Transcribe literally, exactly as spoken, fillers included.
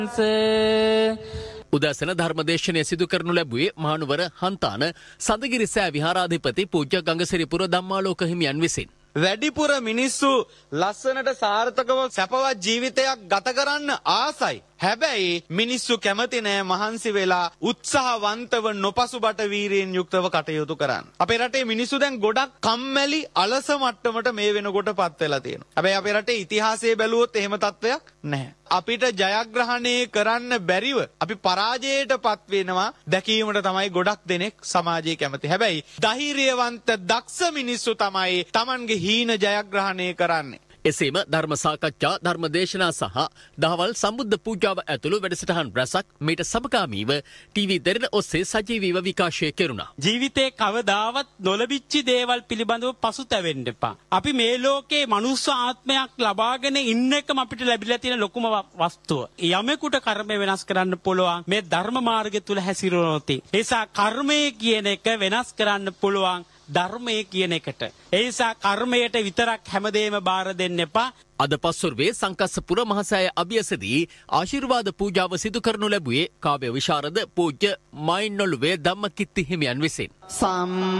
උදැසන ධර්මදේශනය සිදු කරනු ලැබුවේ මහනුවර හන්තාන සඳගිරි සෑ විහාරාධිපති පූජ්‍ය ගංගසිරිපුර ධම්මාලෝක හිමියන් විසින්. වැඩිපුර මිනිස්සු ලස්සනට සාර්ථකව සැපවත් ජීවිතයක් ගත කරන්න ආසයි. හැබැයි මිනිස්සු කැමති නෑ මහන්සි වෙලා උත්සාහවන්තව නොපසුබට වීරියෙන් යුක්තව කටයුතු කරන්න. අපේ රටේ මිනිස්සු දැන් ගොඩක් කම්මැලි අලස මට්ටමට මේ වෙනකොට පත් වෙලා තියෙනවා. හැබැයි අපේ රටේ ඉතිහාසයේ බැලුවොත් එහෙම තත්වයක් නැහැ. අපිට ජයග්‍රහණය කරන්න බැරිව අපි පරාජයට පත් වෙනවා දැකීමට තමයි ගොඩක් දෙනෙක් සමාජයේ කැමති. හැබැයි ධෛර්යවන්ත දක්ෂ මිනිස්සු තමයි Tamanගේ හීන ජයග්‍රහණය කරන්නේ. එසේම ධර්ම සාකච්ඡා ධර්ම දේශනා සහ දහවල් සම්බුද්ධ පූජාව ඇතුළු වැඩසටහන් රැසක් මීට සමගාමීව ටීවී දෙරණ ඔස්සේ සජීවීව විකාශය කෙරුණා. ජීවිතේ කවදාවත් නොලබිච්ච දේවල් පිළිබඳව පසුතැවෙන්න එපා. අපි මේ ලෝකේ මනුස්ස ආත්මයක් ලබාගෙන ඉන්න එකම අපිට ලැබිලා තියෙන ලොකුම වස්තුව. යමෙකුට කර්මය වෙනස් කරන්න පුළුවන් මේ ධර්ම මාර්ගය තුල හැසිරුණොත්. ඒ නිසා කර්මය කියන එක වෙනස් කරන්න පුළුවන් ධර්මය කියන එකට. ඒ නිසා කර්මයට විතරක් හැමදේම බාර දෙන්න එපා. අද පස්වරුවේ සංකස්සපුර මහසෑය අභියසදී ආශිර්වාද පූජාව සිදු කරනු ලැබුවේ කාව්‍ය විශාරද පූජ්‍ය මයින්නොළුවේ ධම්මකිත්ති හිමියන් විසින්. සම්